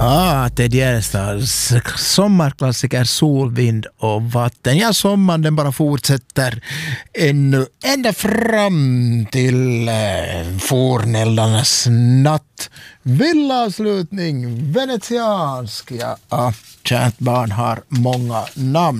Ted Gärdestads sommarklassiker Sol, vind och vatten. Ja, sommaren den bara fortsätter ända fram till forneldarnas natt. Villavslutning, venetiansk. Ja, kärt barn har många namn.